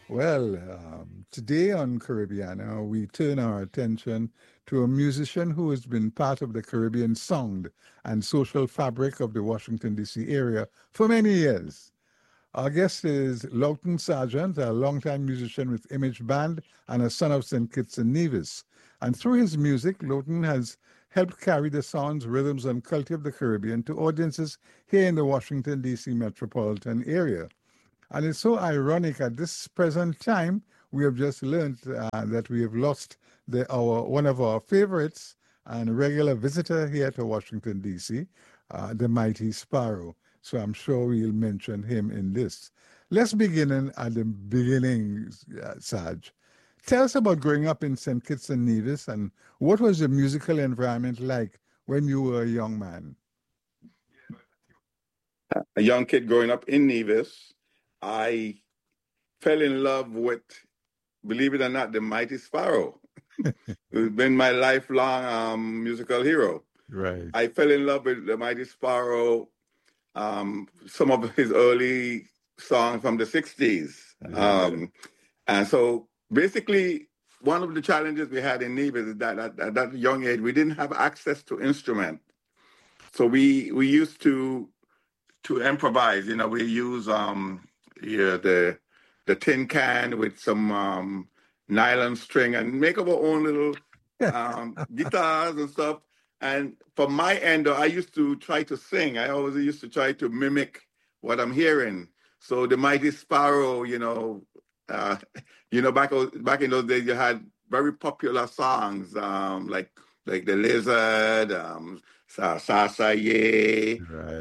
Well, today on Caribbeana, we turn our attention to a musician who has been part of the Caribbean sound and social fabric of the Washington, D.C. area for many years. Our guest is Lawton Sargent, a longtime musician with Image Band and a son of St. Kitts and Nevis. And through his music, Lawton has helped carry the sounds, rhythms, and culture of the Caribbean to audiences here in the Washington, D.C. metropolitan area. And it's so ironic at this present time, we have just learned that we have lost our one of our favorites and regular visitor here to Washington, D.C., the mighty Sparrow. So I'm sure we'll mention him in this. Let's begin at the beginning, Saj. Tell us about growing up in St. Kitts and Nevis and what was the musical environment like when you were a young man? A young kid growing up in Nevis, I fell in love with, believe it or not, the Mighty Sparrow. Who's been my lifelong musical hero. Right. I fell in love with the Mighty Sparrow, some of his early songs from the 60s. And so basically, one of the challenges we had in Nevis is that at that young age, we didn't have access to instrument. So we used to improvise. You know, we use the tin can with some nylon string and make up our own little guitars and stuff. And from my end, I used to try to sing. I always used to try to mimic what I'm hearing. So the Mighty Sparrow, back in those days, you had very popular songs like the Lizard, Sasaye,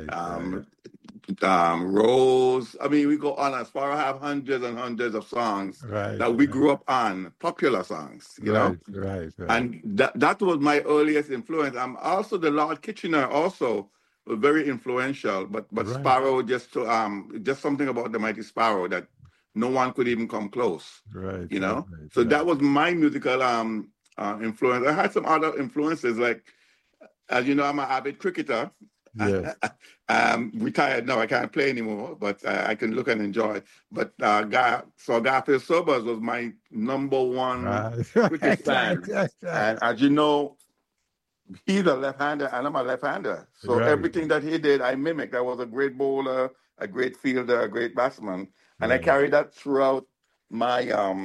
Rose. I mean, we go on as far as I have hundreds and hundreds of songs that we grew up on, popular songs, you know. Right. And that was my earliest influence. I'm also the Lord Kitchener also was very influential, but Sparrow just something about the Mighty Sparrow that no one could even come close. You know. That was my musical influence. I had some other influences, like, as you know, I'm an avid cricketer. Yes. Retired now, I can't play anymore, but I can look and enjoy. But Garfield Sobers was my number one cricket fan. And as you know, he's a left-hander and I'm a left-hander. So everything that he did, I mimicked. I was a great bowler, a great fielder, a great batsman. And I carried that throughout my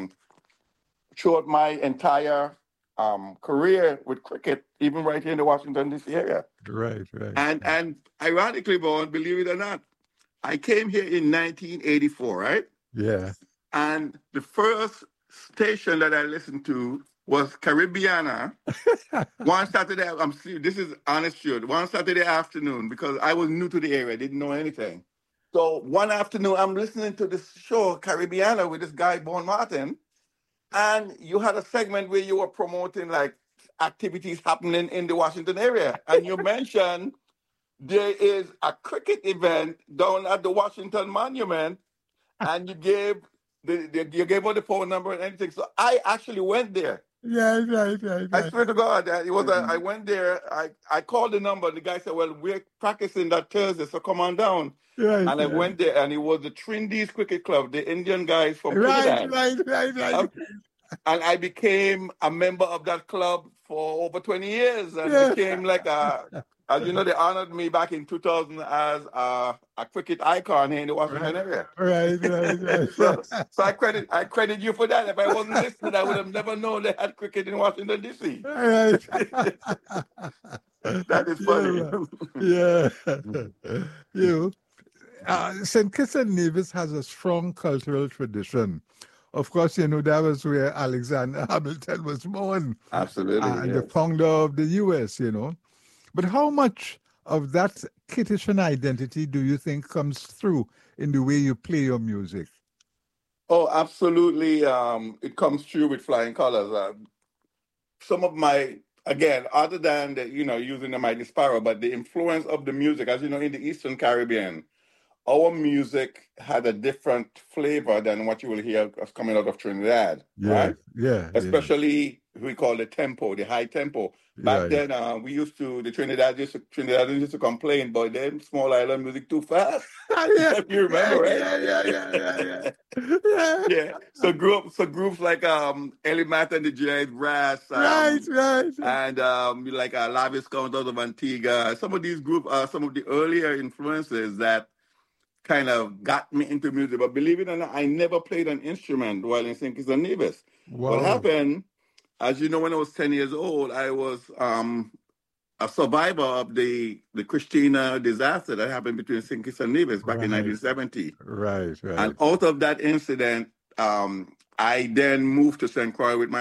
entire career with cricket, even right here in the Washington, D.C. area. Right. And ironically, Bowen, believe it or not, I came here in 1984, right? Yeah. And the first station that I listened to was Caribbeana. One Saturday, this is honest truth, one Saturday afternoon, because I was new to the area, didn't know anything. So one afternoon, I'm listening to this show, Caribbeana, with this guy, Bon Martin. And you had a segment where you were promoting like activities happening in the Washington area. And you mentioned there is a cricket event down at the Washington Monument, and you gave out the phone number and anything. So I actually went there. Yeah, right. I swear to God, I went there. I called the number. The guy said, "Well, we're practicing that Thursday, so come on down." I went there, and it was the Trindies Cricket Club, the Indian guys from Trinidad. Right. And I became a member of that club for over 20 years, and became like as you know, they honored me back in 2000 as a cricket icon here in the Washington area. Right. So I credit you for that. If I wasn't listening, I would have never known they had cricket in Washington, D.C. Right. That is funny. St. Kitts and Nevis has a strong cultural tradition. Of course, that was where Alexander Hamilton was born. Absolutely. And the founder of the U.S., But how much of that Kittitian identity do you think comes through in the way you play your music? Oh, absolutely. It comes through with flying colors. Some of my, again, other than using the Mighty Sparrow, but the influence of the music, as you know, in the Eastern Caribbean, our music had a different flavor than what you will hear us coming out of Trinidad, right? Yeah. Especially we call the tempo, the high tempo. Back then, the Trinidadians used to complain about them small island music too fast. If you remember, right? Yeah. So groups like Ellie Matt and the Giant Brass, Right. and like Lavis Count out of Antigua. Some of these groups are some of the earlier influences that kind of got me into music. But believe it or not, I never played an instrument while in St. Kitts and Nevis. Wow. What happened, as you know, when I was 10 years old, I was a survivor of the Christina disaster that happened between St. Kitts and Nevis back in 1970. Right. And out of that incident, I then moved to St. Croix with my